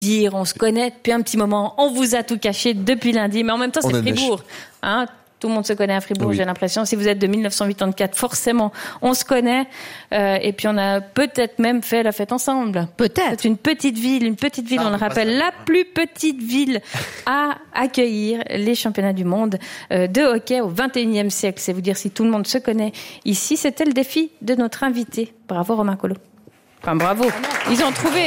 dire, on se connaît depuis un petit moment, on vous a tout caché depuis lundi, mais en même temps, c'est Fribourg. Hein, tout le monde se connaît à Fribourg, j'ai l'impression. Si vous êtes de 1984, forcément, on se connaît. Et puis, on a peut-être même fait la fête ensemble. Peut-être. C'est une petite ville, on le rappelle, la plus petite ville à accueillir les championnats du monde de hockey au 21e siècle. C'est vous dire si tout le monde se connaît ici. C'était le défi de notre invité. Bravo, Romain Collot. Enfin, bravo. Ils ont trouvé.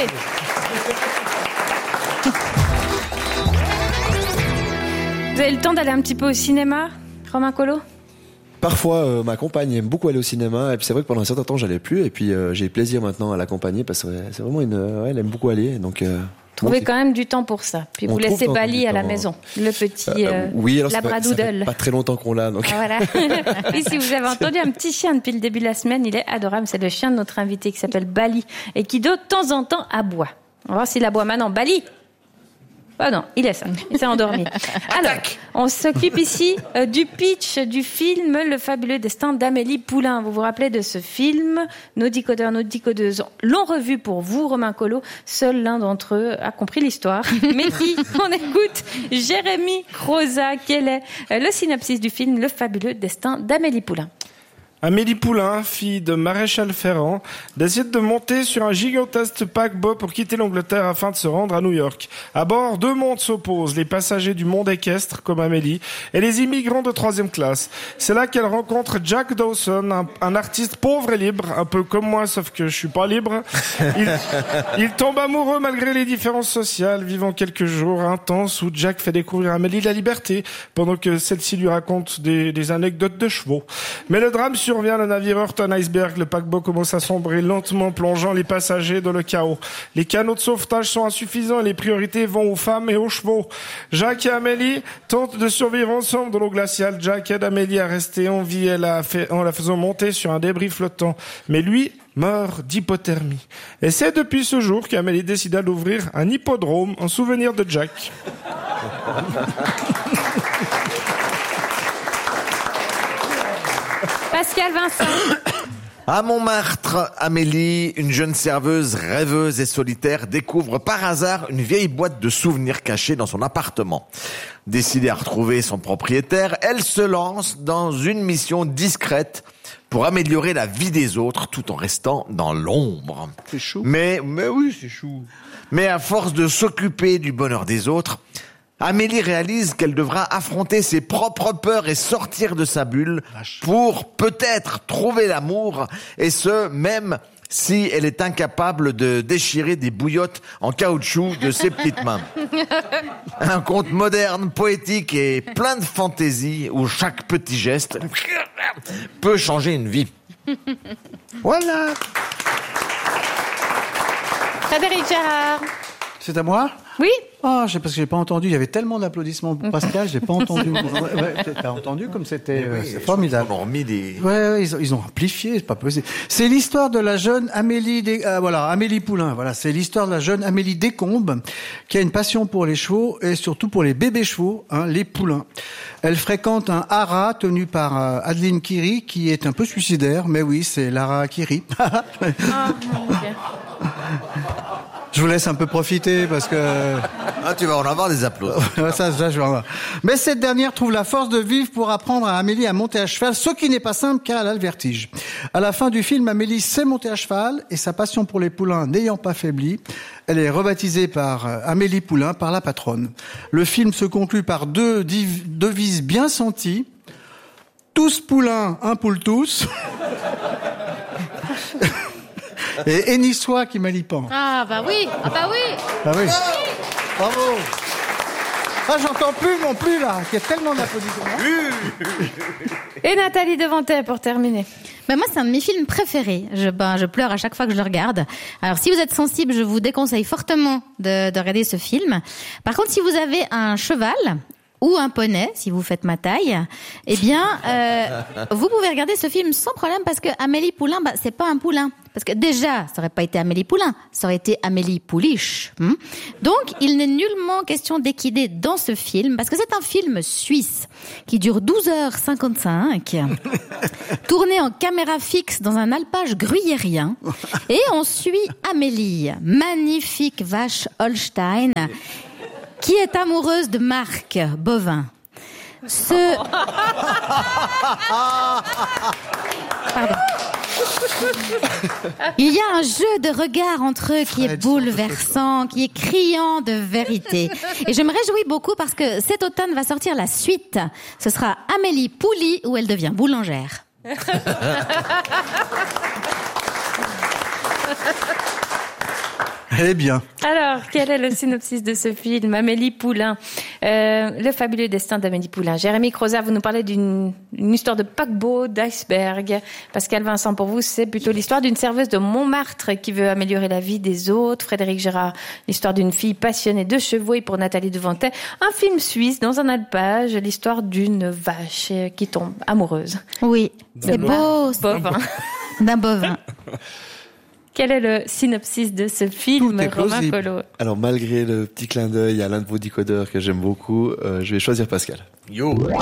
Vous avez le temps d'aller un petit peu au cinéma, Romain Collot ? Parfois, ma compagne aime beaucoup aller au cinéma, et puis c'est vrai que pendant un certain temps, j'allais plus, et puis j'ai plaisir maintenant à l'accompagner, parce que c'est vraiment elle aime beaucoup aller, donc... Trouvez quand même du temps pour ça. Puis vous laissez Bali à la maison, le petit labradoodle. Ça fait pas très longtemps qu'on l'a, donc... Voilà. Et si vous avez entendu un petit chien depuis le début de la semaine, il est adorable, c'est le chien de notre invité qui s'appelle Bali, et qui de temps en temps aboie. On va voir s'il aboie maintenant. Bali! Oh non, il s'est endormi. Alors, on s'occupe ici du pitch du film Le fabuleux destin d'Amélie Poulain. Vous vous rappelez de ce film? Nos décodeurs, nos décodeuses l'ont revu pour vous, Romain Collot. Seul l'un d'entre eux a compris l'histoire. Mais qui? On écoute Jérémy Croza. Quel est le synopsis du film Le fabuleux destin d'Amélie Poulain? Amélie Poulain, fille de maréchal Ferrand, décide de monter sur un gigantesque paquebot pour quitter l'Angleterre afin de se rendre à New York. À bord, deux mondes s'opposent, les passagers du monde équestre, comme Amélie, et les immigrants de 3e classe. C'est là qu'elle rencontre Jack Dawson, un artiste pauvre et libre, un peu comme moi, sauf que je suis pas libre. Il tombe amoureux malgré les différences sociales, vivant quelques jours intenses où Jack fait découvrir à Amélie la liberté, pendant que celle-ci lui raconte des anecdotes de chevaux. Mais le drame survient, le navire heurte un iceberg, le paquebot commence à sombrer lentement, plongeant les passagers dans le chaos. Les canaux de sauvetage sont insuffisants et les priorités vont aux femmes et aux chevaux. Jack et Amélie tentent de survivre ensemble dans l'eau glaciale. Jack aide Amélie à rester en vie en la faisant monter sur un débris flottant. Mais lui meurt d'hypothermie. Et c'est depuis ce jour qu'Amélie décida d'ouvrir un hippodrome en souvenir de Jack. Pascal Vincent. À Montmartre, Amélie, une jeune serveuse rêveuse et solitaire, découvre par hasard une vieille boîte de souvenirs cachée dans son appartement. Décidée à retrouver son propriétaire, elle se lance dans une mission discrète pour améliorer la vie des autres tout en restant dans l'ombre. C'est chou. Mais oui, c'est chou. Mais à force de s'occuper du bonheur des autres, Amélie réalise qu'elle devra affronter ses propres peurs et sortir de sa bulle pour peut-être trouver l'amour, et ce, même si elle est incapable de déchirer des bouillottes en caoutchouc de ses petites mains. Un conte moderne, poétique et plein de fantaisie où chaque petit geste peut changer une vie. Voilà. Frédéric Gérard. C'est à moi ? Oui. Ah, parce que j'ai pas entendu. Il y avait tellement d'applaudissements pour Pascal, j'ai pas entendu. Ouais, t'as entendu comme c'était c'est formidable. Ils ont remis des. Ouais, ils ont amplifié, c'est pas possible. C'est l'histoire de la jeune Amélie Poulain. Voilà, c'est l'histoire de la jeune Amélie Descombes qui a une passion pour les chevaux et surtout pour les bébés chevaux, les poulains. Elle fréquente un haras tenu par Adeline Kiri qui est un peu suicidaire, mais oui, c'est Lara Kiri. Je vous laisse un peu profiter parce que... Ah, tu vas en avoir des applaudissements. ça, je vais en avoir. Mais cette dernière trouve la force de vivre pour apprendre à Amélie à monter à cheval, ce qui n'est pas simple car elle a le vertige. À la fin du film, Amélie sait monter à cheval et sa passion pour les poulains n'ayant pas faibli, elle est rebaptisée par Amélie Poulain par la patronne. Le film se conclut par deux devises bien senties. Tous poulains, un poule tous. Et Niçois qui m'alipan. Ah bah oui. Ah oui. Bravo. Ah, j'entends plus non plus là. Il y a tellement d'applaudissements. Et Nathalie Devantet pour terminer. Ben moi, c'est un de mes films préférés. Je pleure à chaque fois que je le regarde. Alors, si vous êtes sensible, je vous déconseille fortement de regarder ce film. Par contre, si vous avez un cheval ou un poney, si vous faites ma taille, eh bien, vous pouvez regarder ce film sans problème parce que Amélie Poulain, c'est pas un poulain. Parce que déjà, ça aurait pas été Amélie Poulain, ça aurait été Amélie Pouliche. Donc, il n'est nullement question d'équidé dans ce film, parce que c'est un film suisse qui dure 12h55, tourné en caméra fixe dans un alpage gruyérien, et on suit Amélie, magnifique vache Holstein, qui est amoureuse de Marc, bovin. Pardon. Il y a un jeu de regard entre eux qui est bouleversant, qui est criant de vérité. Et je me réjouis beaucoup parce que cet automne va sortir la suite. Ce sera Amélie Pouli où elle devient boulangère. Elle est bien. Alors, quel est le synopsis de ce film? Amélie Poulain, le fabuleux destin d'Amélie Poulain. Jérémy Croza, vous nous parlez d'une histoire de paquebot, d'iceberg. Pascal Vincent, pour vous, c'est plutôt l'histoire d'une serveuse de Montmartre qui veut améliorer la vie des autres. Frédéric Gérard, l'histoire d'une fille passionnée de chevaux. Et pour Nathalie Devantet, un film suisse dans un alpage, l'histoire d'une vache qui tombe amoureuse. Oui, c'est beau. Bovin. D'un bovin. Quel est le synopsis de ce film, Romain Collot? Alors, malgré le petit clin d'œil à l'un de vos décodeurs que j'aime beaucoup, je vais choisir Pascal. Yo. Bravo.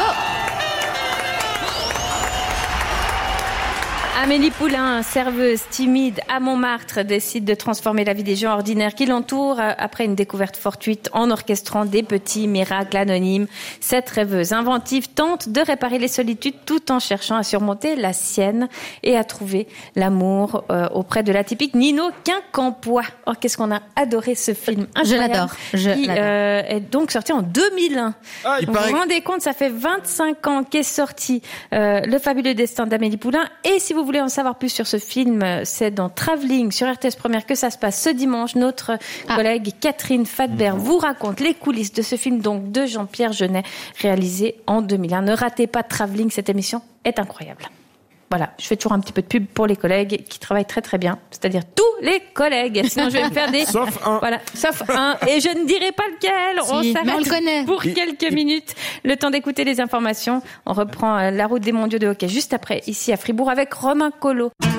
Amélie Poulain, serveuse timide à Montmartre, décide de transformer la vie des gens ordinaires qui l'entourent après une découverte fortuite en orchestrant des petits miracles anonymes. Cette rêveuse inventive tente de réparer les solitudes tout en cherchant à surmonter la sienne et à trouver l'amour auprès de l'atypique Nino Quincampoix. Oh, qu'est-ce qu'on a adoré ce film. Je l'adore. Qui est donc sorti en 2001. Vous vous rendez compte, ça fait 25 ans qu'est sorti Le fabuleux destin d'Amélie Poulain. Et si vous voulez en savoir plus sur ce film, c'est dans Travelling sur RTS Première que ça se passe ce dimanche. Notre collègue Catherine Fadbert vous raconte les coulisses de ce film donc de Jean-Pierre Jeunet, réalisé en 2001. Ne ratez pas Travelling, cette émission est incroyable. Voilà, je fais toujours un petit peu de pub pour les collègues qui travaillent très très bien, c'est-à-dire tous les collègues. Sinon je vais me faire des... Sauf un. Voilà, sauf un. Et je ne dirai pas lequel. Si, On mais on s'arrête le connaît. pour quelques minutes. Le temps d'écouter les informations. On reprend la route des mondiaux de hockey juste après, ici à Fribourg avec Romain Collot.